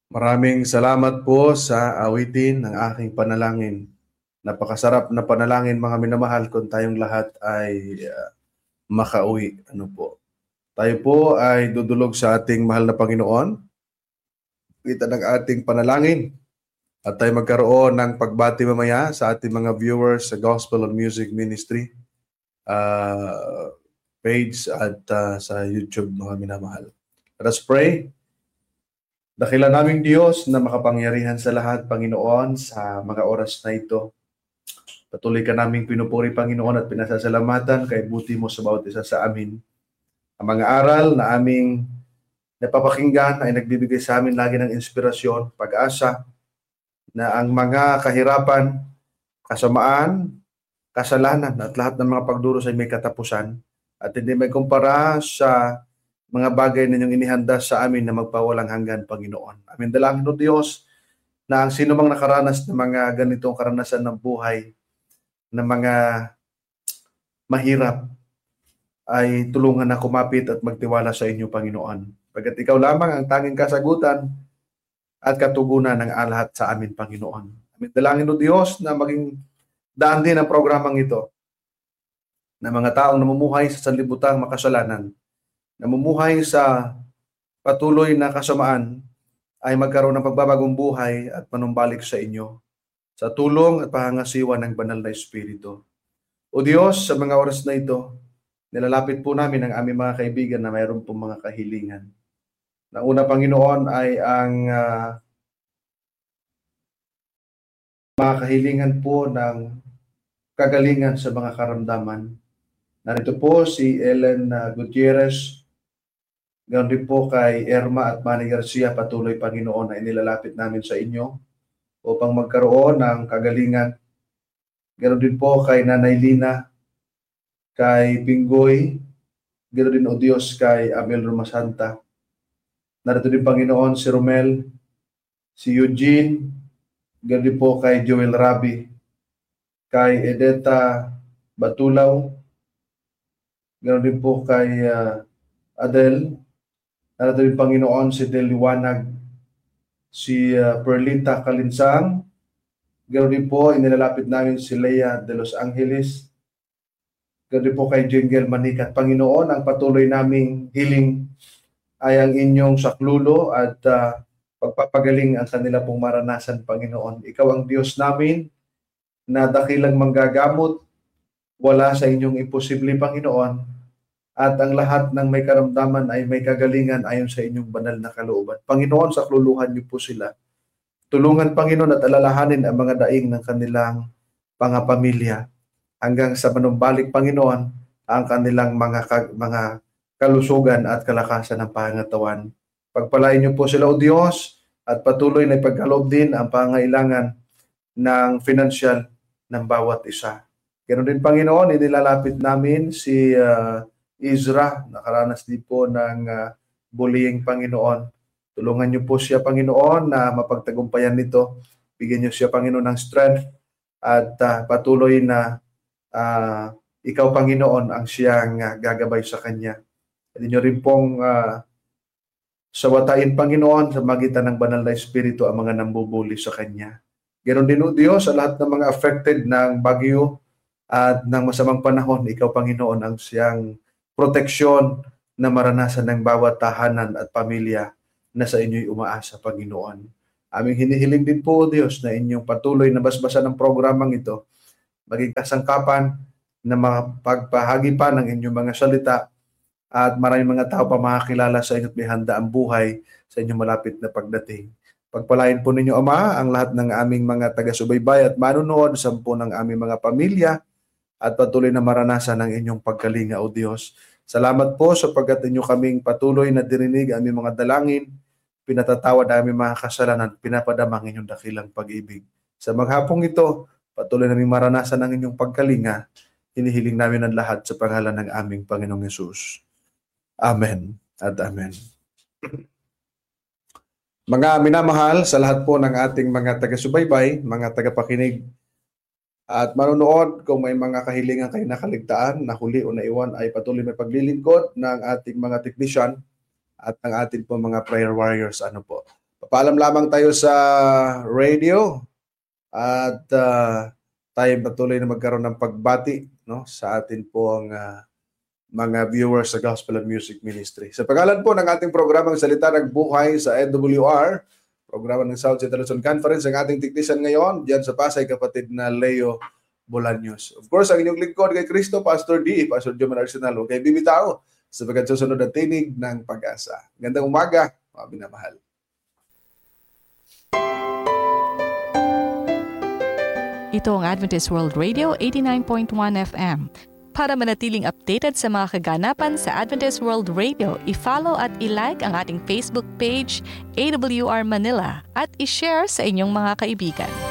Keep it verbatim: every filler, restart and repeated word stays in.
Maraming salamat po sa awitin ng aking panalangin. Napakasarap na panalangin mga minamahal kung tayong lahat ay uh, makauwi. Ano po? Tayo po ay dudulog sa ating mahal na Panginoon. Kita ng ating panalangin. At tayo magkaroon ng pagbati mamaya sa ating mga viewers sa Gospel and Music Ministry uh, page at uh, sa YouTube mga minamahal. Let us pray. Dakilan naming Diyos na makapangyarihan sa lahat, Panginoon, sa mga oras na ito. Patuloy ka naming pinupuri, Panginoon, at pinasasalamatan kay buti mo sa bawat isa sa amin. Ang mga aral na aming napapakinggan ay nagbibigay sa amin lagi ng inspirasyon, pag-asa, na ang mga kahirapan, kasamaan, kasalanan at lahat ng mga pagduros ay may katapusan at hindi may kumpara sa mga bagay na inyong inihanda sa amin na magpawalang hanggan, Panginoon. Amin dalangin o Diyos na ang sino mang nakaranas ng mga ganitong karanasan ng buhay, na mga mahirap, ay tulungan na kumapit at magtiwala sa inyo, Panginoon. Pagkat ikaw lamang ang tanging kasagutan at katugunan ng lahat sa amin, Panginoon. Amin dalangin o Diyos na maging daan din ang programang ito na mga taong namumuhay sa sanlibutan makasalanan, namumuhay sa patuloy na kasamaan, ay magkaroon ng pagbabagong buhay at manumbalik sa inyo sa tulong at pahangasiwa ng banal na Espiritu. O Diyos, sa mga oras na ito, nilalapit po namin ang aming mga kaibigan na mayroon pong mga kahilingan. Na una, Panginoon, ay ang uh, mga kahilingan po ng kagalingan sa mga karamdaman. Narito po si Ellen uh, Gutierrez, ganoon din po kay Erma at Manny Garcia, patuloy, Panginoon, na inilalapit namin sa inyo upang magkaroon ng kagalingan. Ganoon din po kay Nanay Lina, kay Pinggoy, ganoon din o Diyos kay Amel Romasanta. Narito din, Panginoon, si Romel, si Eugene, ganoon din po kay Joel Rabi, kay Edeta Batulaw, ganoon din po kay uh, Adel. Narito din, Panginoon, si Del Liwanag, si uh, Perlita Kalinsang, ganoon din po inilalapit namin si Leia de Los Angeles, ganoon din po kay Jingle Manikat. Panginoon, ang patuloy naming healing ay ang inyong saklulo at uh, pagpapagaling ang kanila pong maranasan, Panginoon. Ikaw ang Diyos namin na dakilang manggagamot, wala sa inyong imposible, Panginoon, at ang lahat ng may karamdaman ay may kagalingan ayon sa inyong banal na kalooban. Panginoon, sakluluhan niyo po sila. Tulungan, Panginoon, at alalahanin ang mga daing ng kanilang pangapamilya hanggang sa manumbalik, Panginoon, ang kanilang mga mga kalusugan at kalakasan ng pangatawan. Pagpalain niyo po sila, O Diyos, at patuloy na ipagkaloob din ang pangailangan ng financial ng bawat isa. Ganoon din, Panginoon, inilalapit namin si uh, Izra, nakaranas din po ng uh, bullying, Panginoon. Tulungan niyo po siya, Panginoon, na mapagtagumpayan nito. Bigyan niyo siya, Panginoon, ng strength at uh, patuloy na uh, ikaw, Panginoon, ang siyang uh, gagabay sa kanya. Hindi niyo rin pong uh, sawatain, Panginoon, sa magitan ng banal na Espiritu ang mga nambubuli sa kanya. Ganon din, O Diyos, sa lahat ng mga affected ng bagyo at ng masamang panahon, ikaw, Panginoon, ang siyang proteksyon na maranasan ng bawat tahanan at pamilya na sa inyo'y umaasa, Panginoon. Aming hinihiling din po, O Diyos, na inyong patuloy na basbasan ng programang ito, maging kasangkapan na mapagpahagi pa ng inyong mga salita at maraming mga tao pa makakilala sa inyo at may handa ang buhay sa inyong malapit na pagdating. Pagpalain po ninyo, Ama, ang lahat ng aming mga taga-subaybay at manunood sa po ng aming mga pamilya at patuloy na maranasan ang inyong pagkalinga, O Diyos. Salamat po sapagkat inyo kaming patuloy na dirinig ang aming mga dalangin, pinatatawad ang aming mga kasalanan, pinapadamang inyong dakilang pag-ibig. Sa maghapong ito, patuloy naming maranasan ang inyong pagkalinga, hinihiling namin ang lahat sa pangalan ng aming Panginoong Yesus. Amen at amen. Mga minamahal, sa lahat po ng ating mga taga-subaybay, mga tagapakinig, at manonood, kung may mga kahilingan kayo nakaligtaan, nahuli o naiwan, ay patuloy may paglilingkod ng ating mga technician at ng ating po mga prayer warriors. Ano po? Paalam lamang tayo sa radio at uh, tayo patuloy na magkaroon ng pagbati, no, sa atin po ang uh, mga viewers sa Gospel and Music Ministry. Sa pangalan po ng ating programang Salita ng Buhay sa N W R, programa ng South Central Luzon Conference, ang ating tiktisan ngayon diyan sa Pasay, kapatid na Leo Bolaños. Of course, ang inyong lingkod kay Cristo, Pastor D, Pastor Jomar Arsenal, o kay bibitao sa pagkasusunod na tinig ng pag-asa. Gandang umaga, mga minamahal. Ito ang Adventist World Radio eighty-nine point one F M. Para manatiling updated sa mga kaganapan sa Adventist World Radio, i-follow at i-like ang ating Facebook page, A W R Manila, at i-share sa inyong mga kaibigan.